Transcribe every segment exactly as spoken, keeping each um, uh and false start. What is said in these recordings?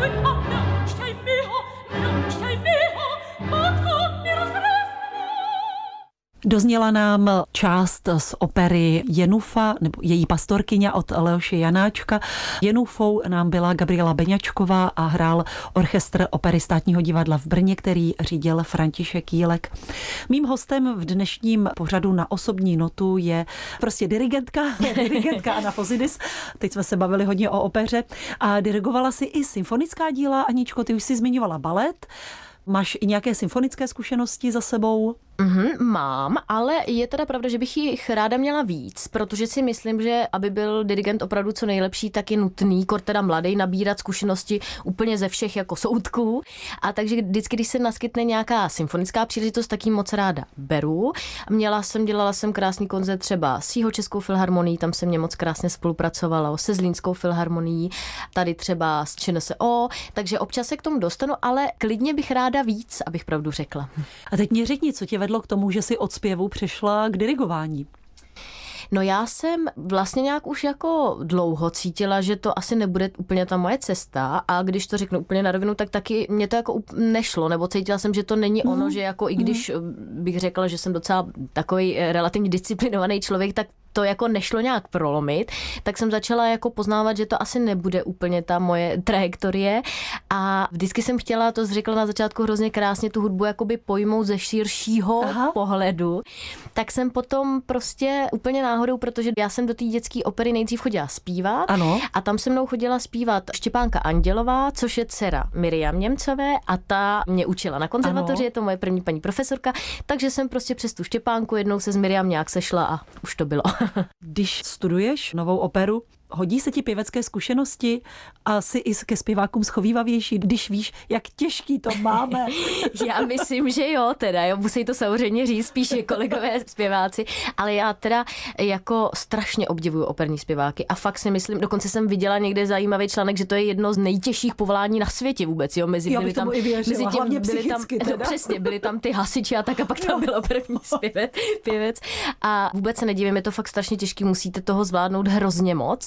Dozněla nám část z opery Jenufa, nebo její pastorkyně od Leoše Janáčka. Jenufou nám byla Gabriela Beňačková a hrál orchestr Opery Státního divadla v Brně, který řídil František Jílek. Mým hostem v dnešním pořadu Na osobní notu je prostě dirigentka, dirigentka Anna Fozidis. Teď jsme se bavili hodně o opeře a dirigovala si i symfonická díla. Aničko, ty už si zmiňovala balet. Máš i nějaké symfonické zkušenosti za sebou? Mm-hmm, mám, ale je teda pravda, že bych jich ráda měla víc, protože si myslím, že aby byl dirigent opravdu co nejlepší, tak je nutný, kor teda mladý, nabírat zkušenosti úplně ze všech jako soutků. A takže vždycky, když se naskytne nějaká symfonická příležitost, tak ji moc ráda beru. Měla jsem, dělala jsem krásný koncert třeba s Jihočeskou filharmonií, tam se mě moc krásně spolupracovalo, se Zlínskou filharmonií, tady třeba s ČNSO, takže občas se k tomu dostanu, ale klidně bych ráda víc, abych pravdu řekla. A teď mě řekni, co tě vedlo k tomu, že si od zpěvu přešla k dirigování? No já jsem vlastně nějak už jako dlouho cítila, že to asi nebude úplně ta moje cesta a když to řeknu úplně na rovinu, tak taky mě to jako nešlo, nebo cítila jsem, že to není mm. ono, že jako i když bych řekla, že jsem docela takový relativně disciplinovaný člověk, tak to jako nešlo nějak prolomit, tak jsem začala jako poznávat, že to asi nebude úplně ta moje trajektorie a vždycky jsem chtěla, to jsi řekla na začátku hrozně krásně, tu hudbu jakoby pojmout ze širšího Aha. pohledu, tak jsem potom prostě úplně náhodou, protože já jsem do té dětské opery nejdřív chodila zpívat ano. a tam se mnou chodila zpívat Štěpánka Andělová, což je dcera Miriam Němcové a ta mě učila na konzervatoři, ano. je to moje první paní profesorka, takže jsem prostě přes tu Štěpánku jednou se s Miriam nějak sešla a už to bylo. Když studuješ novou operu, hodí se ti pěvecké zkušenosti a jsi i ke zpěvákům schovývavější, když víš, jak těžký to máme? Já myslím, že jo, teda, jo, musí to samozřejmě říct spíš kolegové zpěváci, ale já teda jako strašně obdivuju operní zpěváky a fakt si myslím, dokonce jsem viděla někde zajímavý článek, že to je jedno z nejtěžších povolání na světě vůbec, jo, mezi, byli tam, mezi tím, hlavně byli tam, no, přesně, byli tam ty hasiči a tak a pak tam byl operní zpěvec, pěvec a vůbec se nedivím, je to fakt strašně těžký, musíte toho zvládnout hrozně moc.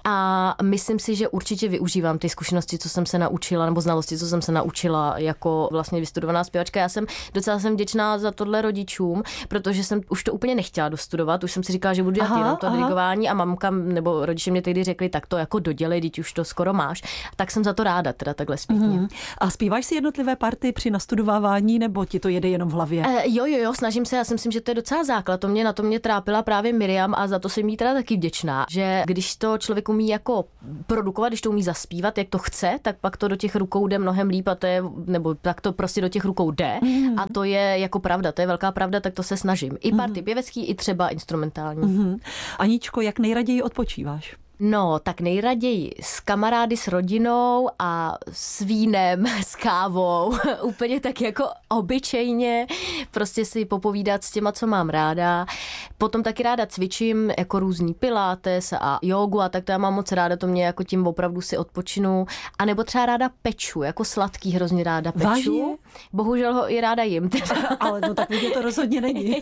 A myslím si, že určitě využívám ty zkušenosti, co jsem se naučila, nebo znalosti, co jsem se naučila jako vlastně vystudovaná zpěvačka. Já jsem docela jsem vděčná za tohle rodičům, protože jsem už to úplně nechtěla dostudovat. Už jsem si říkala, že budu dělat jenom to dirigování a mamka nebo rodiče mě tehdy řekli, tak to jako dodělej, teď už to skoro máš. Tak jsem za to ráda, teda takhle zpětně. Mm. A zpíváš si jednotlivé party při nastudovávání, nebo ti to jede jenom v hlavě? E, jo, jo, jo, snažím se. Já si myslím, že to je docela základ. To mě na to mě trápila právě Miriam a za to jsem jí teda taky vděčná, že když to člověk umí jako produkovat, když to umí zaspívat, jak to chce, tak pak to do těch rukou jde mnohem líp a to je, nebo tak to prostě do těch rukou jde mm. a to je jako pravda, to je velká pravda, tak to se snažím. I party mm. pěvecký, i třeba instrumentální. Mm. Aničko, jak nejraději odpočíváš? No, tak nejraději s kamarády, s rodinou a s vínem, s kávou, úplně tak jako obyčejně, prostě si popovídat s těma, co mám ráda. Potom taky ráda cvičím jako různý pilates a jogu a tak to já mám moc ráda, to mě jako tím opravdu si odpočinu. A nebo třeba ráda peču, jako sladký hrozně ráda peču. Vážně? Bohužel ho i ráda jim. Ale no tak to rozhodně není.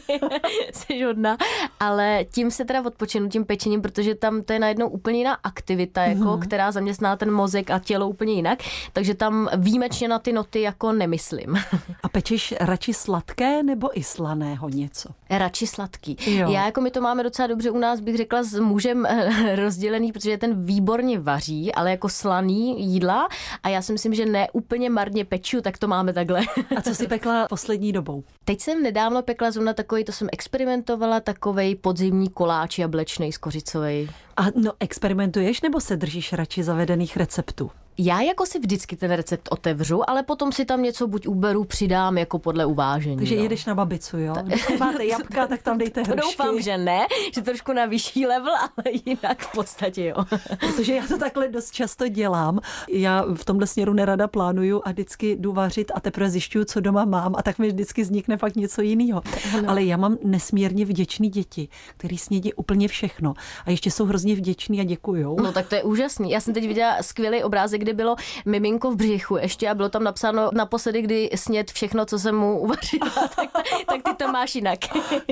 Jsi hodná. Ale tím se teda odpočinu, tím pečením, protože tam to je najednou úplně jiná aktivita, jako, mm. která zaměstná ten mozek a tělo úplně jinak, takže tam výjimečně na ty noty jako nemyslím. A pečeš radši sladké nebo i slaného něco? Radši sladký. Jo. Já jako my to máme docela dobře u nás, bych řekla, s mužem rozdělený, protože ten výborně vaří, ale jako slaný jídla a já si myslím, že ne úplně marně peču, tak to máme takhle. A co jsi pekla poslední dobou? Teď jsem nedávno pekla zrovna takový, to jsem experimentovala, takovej podzimní koláč jablečnej s kořicovej. A no, experimentuješ nebo se držíš radši zavedených receptů? Já jako si vždycky ten recept otevřu, ale potom si tam něco buď uberu, přidám jako podle uvážení. Takže no. jedeš na babicu, jo? Když máte jabka, tak tam dejte hrušky. Doufám, že ne, že trošku na vyšší level, ale jinak v podstatě jo. Protože já to takhle dost často dělám. Já v tomhle směru nerada plánuju a vždycky jdu vařit a teprve zjišťuju, co doma mám a tak mi vždycky vznikne fakt něco jiného. Ale já mám nesmírně vděčný děti, který snědí úplně všechno a ještě jsou hrozně vděční a děkujou. No tak to je úžasný. Já jsem teď viděla skvělý obrázek, někdy bylo miminko v břichu ještě a bylo tam napsáno naposledy, kdy snět všechno, co jsem mu uvařila, tak, tak ty to máš jinak.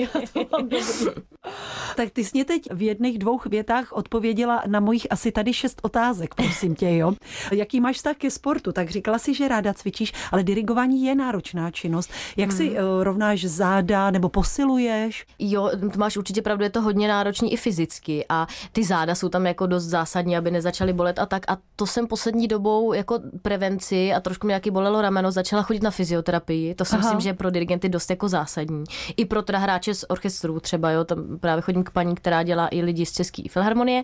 Tak ty jsi mě teď v jedných dvou větách odpověděla na mojich asi tady šest otázek, prosím tě, jo. Jaký máš vztah ke sportu? Tak říkala si, že ráda cvičíš, ale dirigování je náročná činnost. Jak si hmm. rovnáš záda nebo posiluješ? Jo, máš určitě pravdu, je to hodně náročný i fyzicky a ty záda jsou tam jako dost zásadní, aby nezačaly bolet a tak. A to jsem poslední dobou jako prevenci a trošku mě nějaký bolelo rameno, začala chodit na fyzioterapii. To si Aha. myslím, že je pro dirigenty dost jako zásadní. I pro teda hráče z orchestru třeba, jo, tam právě chodím k paní, která dělá i lidi z České filharmonie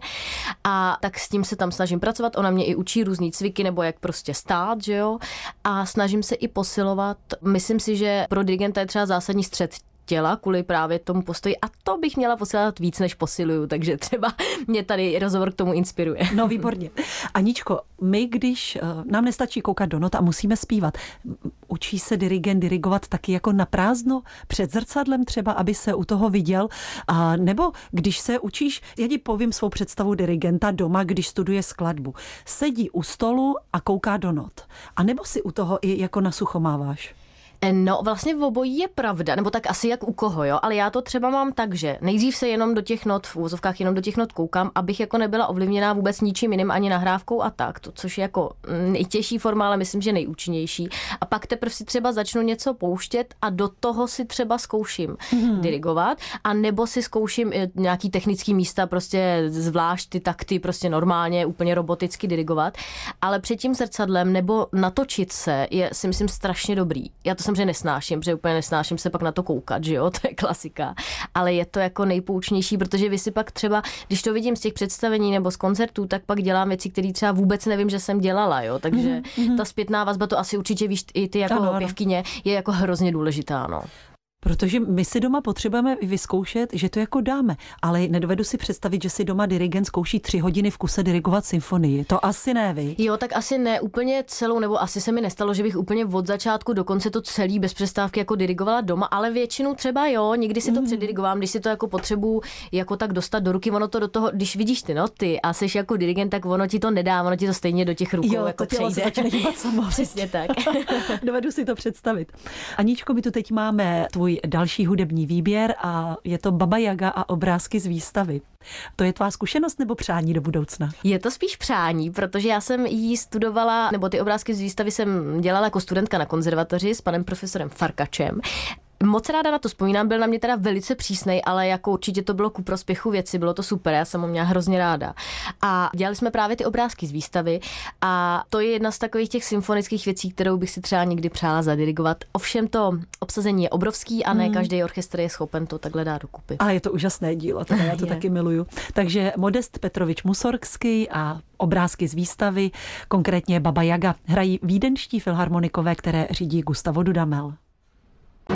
a tak s tím se tam snažím pracovat. Ona mě i učí různý cviky nebo jak prostě stát, že jo. A snažím se i posilovat. Myslím si, že pro dirigenta je třeba zásadní střed těla kvůli právě tomu postoji a to bych měla posílat víc, než posiluju, takže třeba mě tady rozhovor k tomu inspiruje. No výborně. Aničko, my když nám nestačí koukat do not a musíme zpívat, učí se dirigent dirigovat taky jako na prázdno před zrcadlem třeba, aby se u toho viděl, a nebo když se učíš, já ti povím svou představu dirigenta doma, když studuje skladbu. Sedí u stolu a kouká do not. A nebo si u toho i jako na sucho máváš? No vlastně v obojí je pravda, nebo tak asi jak u koho, jo, ale já to třeba mám tak, že nejdřív se jenom do těch not, v úvozovkách jenom do těch not koukám, abych jako nebyla ovlivněná vůbec ničím jiným, ani nahrávkou a tak, to, což je jako nejtěžší forma, ale myslím, že nejúčinnější. A pak teprve si třeba začnu něco pouštět a do toho si třeba zkouším hmm. dirigovat, a nebo si zkouším nějaký technický místa, prostě zvlášť ty takty, prostě normálně, úplně roboticky dirigovat, ale před tím zrcadlem nebo natočit se je, si myslím, strašně dobrý. Já to samozřejmě nesnáším, protože úplně nesnáším se pak na to koukat, že jo, to je klasika. Ale je to jako nejpoučnější, protože vy si pak třeba, když to vidím z těch představení nebo z koncertů, tak pak dělám věci, které třeba vůbec nevím, že jsem dělala, jo. Takže mm-hmm. ta zpětná vazba, to asi určitě víš i ty jako ano, ano. pěvkyně, je jako hrozně důležitá, no. Protože my si doma potřebujeme vyzkoušet, že to jako dáme, ale nedovedu si představit, že si doma dirigent zkouší tři hodiny v kuse dirigovat symfonii. To asi ne, vy? Jo, tak asi ne úplně celou, nebo asi se mi nestalo, že bych úplně od začátku do konce to celý bez přestávky jako dirigovala doma, ale většinou třeba jo, někdy si to mm. předirigovám, když si to jako potřebuju jako tak dostat do ruky, ono to do toho, když vidíš ty noty a jsi jako dirigent, tak ono ti to nedá, ono ti to stejně do těch rukou jo, jako to tělo se začne hýbat samo. Přesně tak. Dovedu si to představit. Aničko, my tu teď máme tvůj další hudební výběr a je to Baba Jaga a obrázky z výstavy. To je tvá zkušenost nebo přání do budoucna? Je to spíš přání, protože já jsem jí studovala, nebo ty obrázky z výstavy jsem dělala jako studentka na konzervatoři s panem profesorem Farkačem. Moc ráda na to vzpomínám, byl na mě teda velice přísnej, ale jako určitě to bylo ku prospěchu věci, bylo to super, já jsem ho měla hrozně ráda. A dělali jsme právě ty obrázky z výstavy a to je jedna z takových těch symfonických věcí, kterou bych si třeba někdy přála zadirigovat. Ovšem to obsazení je obrovský a ne hmm. každý orchestr je schopen to takhle dát dokupy. Ale je to úžasné dílo, teda já to taky miluju. Takže Modest Petrovič Musorgský a obrázky z výstavy, konkrétně Baba Jaga, hrají vídeňští filharmonikové, které řídí Gustavo Dudamel.